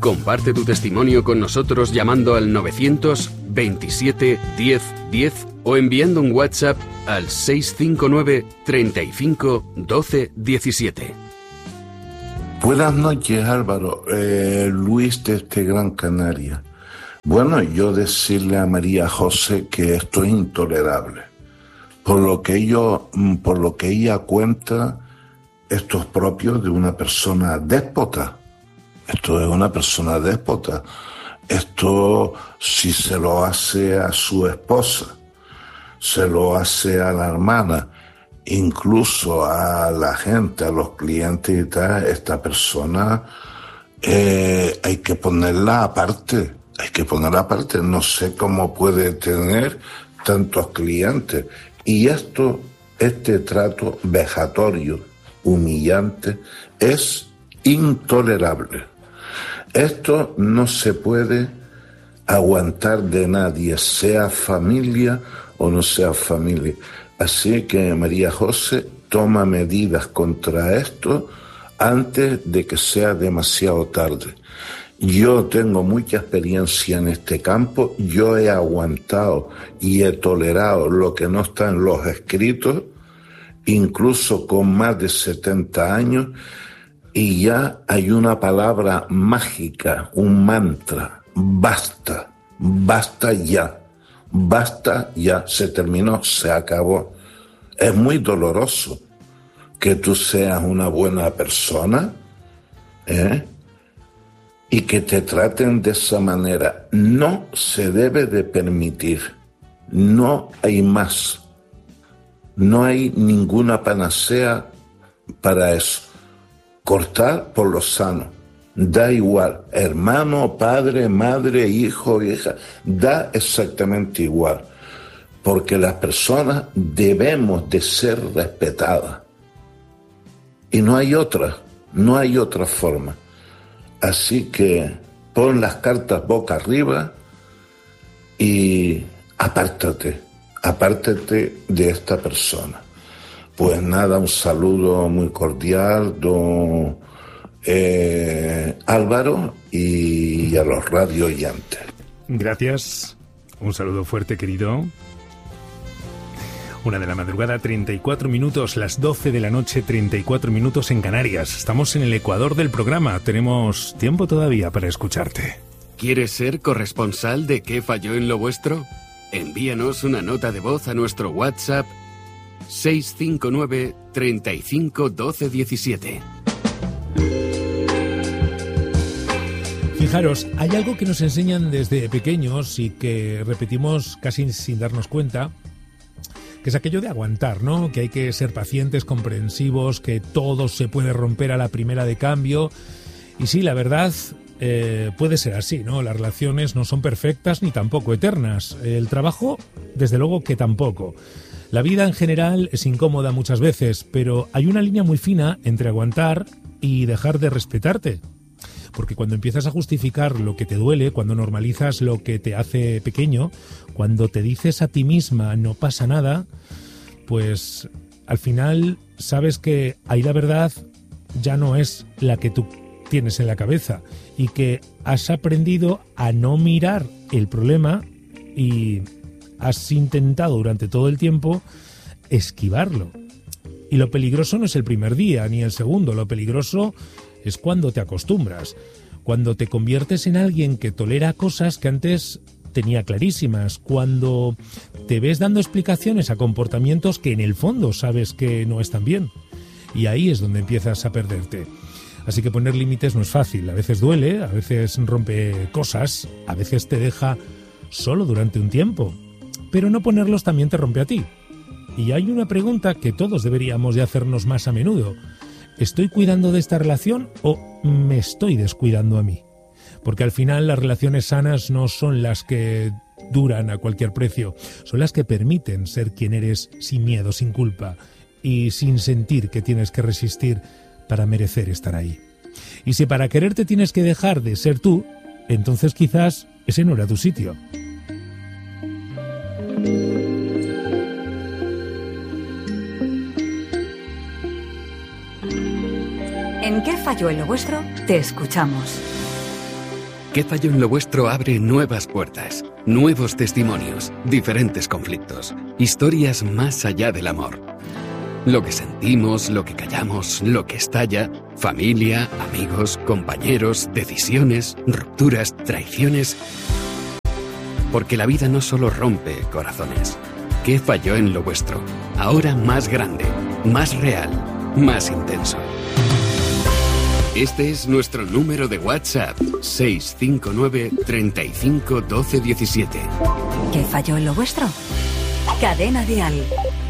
Comparte tu testimonio con nosotros llamando al 927 10 10 o enviando un WhatsApp al 659 35 12 17. Buenas noches, Álvaro. Luis desde Gran Canaria. Bueno, yo decirle a María José que esto es intolerable. Por lo que ella cuenta, esto es propio de una persona déspota. Esto es una persona déspota. Esto, si se lo hace a su esposa, se lo hace a la hermana, incluso a la gente, a los clientes y tal, esta persona hay que ponerla aparte. No sé cómo puede tener tantos clientes. Y este trato vejatorio, humillante, es intolerable. Esto no se puede aguantar de nadie, sea familia o no sea familia. Así que María José toma medidas contra esto antes de que sea demasiado tarde. Yo tengo mucha experiencia en este campo, yo he aguantado y he tolerado lo que no está en los escritos, incluso con más de 70 años, y ya hay una palabra mágica, un mantra: basta, basta ya, se terminó, se acabó. Es muy doloroso que tú seas una buena persona, y que te traten de esa manera. No se debe de permitir. No hay más. No hay ninguna panacea para eso. Cortar por lo sano. Da igual. Hermano, padre, madre, hijo, hija. Da exactamente igual. Porque las personas debemos de ser respetadas. Y no hay otra forma. Así que pon las cartas boca arriba y apártate de esta persona. Pues nada, un saludo muy cordial, don Álvaro, y a los radio oyentes. Gracias, un saludo fuerte, querido. 1 de la madrugada, 34 minutos, las 12 de la noche, 34 minutos en Canarias. Estamos en el ecuador del programa, tenemos tiempo todavía para escucharte. ¿Quieres ser corresponsal de ¿Qué falló en lo vuestro? Envíanos una nota de voz a nuestro WhatsApp 659 35 12 17. Fijaros, hay algo que nos enseñan desde pequeños y que repetimos casi sin darnos cuenta, que es aquello de aguantar, ¿no? Que hay que ser pacientes, comprensivos, que todo se puede romper a la primera de cambio. Y sí, la verdad, puede ser así, ¿no? Las relaciones no son perfectas ni tampoco eternas. El trabajo, desde luego que tampoco. La vida en general es incómoda muchas veces, pero hay una línea muy fina entre aguantar y dejar de respetarte. Porque cuando empiezas a justificar lo que te duele, cuando normalizas lo que te hace pequeño, cuando te dices a ti misma no pasa nada, pues al final sabes que ahí la verdad ya no es la que tú tienes en la cabeza y que has aprendido a no mirar el problema y has intentado durante todo el tiempo esquivarlo. Y lo peligroso no es el primer día ni el segundo, lo peligroso es cuando te acostumbras, cuando te conviertes en alguien que tolera cosas que antes tenía clarísimas, cuando te ves dando explicaciones a comportamientos que en el fondo sabes que no están bien. Y ahí es donde empiezas a perderte. Así que poner límites no es fácil, a veces duele, a veces rompe cosas, a veces te deja solo durante un tiempo, pero no ponerlos también te rompe a ti. Y hay una pregunta que todos deberíamos de hacernos más a menudo. ¿Estoy cuidando de esta relación o me estoy descuidando a mí? Porque al final las relaciones sanas no son las que duran a cualquier precio, son las que permiten ser quien eres sin miedo, sin culpa y sin sentir que tienes que resistir para merecer estar ahí. Y si para quererte tienes que dejar de ser tú, entonces quizás ese no era tu sitio. ¿En qué falló en lo vuestro? Te escuchamos. ¿Qué falló en lo vuestro? Abre nuevas puertas, nuevos testimonios, diferentes conflictos, historias más allá del amor. Lo que sentimos, lo que callamos, lo que estalla, familia, amigos, compañeros, decisiones, rupturas, traiciones. Porque la vida no solo rompe corazones. ¿Qué falló en lo vuestro? Ahora más grande, más real, más intenso. Este es nuestro número de WhatsApp, 659 35 12 17. ¿Qué falló en lo vuestro? Cadena Dial.